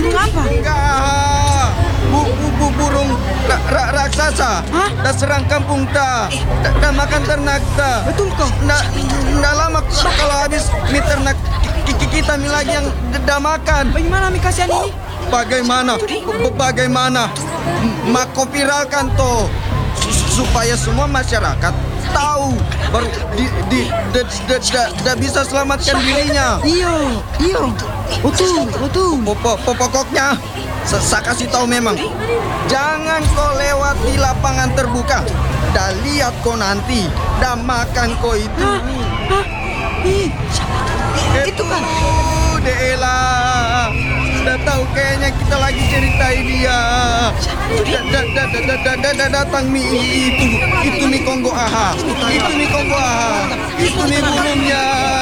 burung apa? Enggak. Burung raksasa. Hah? Dah serang kampung ta. Dah makan ternak ta. Betul kok? Nggak lama kalau habis mie ternak kita mie lagi yang dah makan. Bagaimana mi kasihan ini? Bagaimana? Mako viralkan toh supaya semua masyarakat tahu baru bisa selamatkan dirinya. Iyo. Betul. Pokoknya saya kasih tahu memang jangan kau lewati lapangan terbuka. Dah lihat kau nanti dah makan kau itu. Hah? Ih, itu kan? Dela sudah tahu kayaknya kita lagi ceritain dia. Datang itu nih Kongo aha. Itu nih burungnya.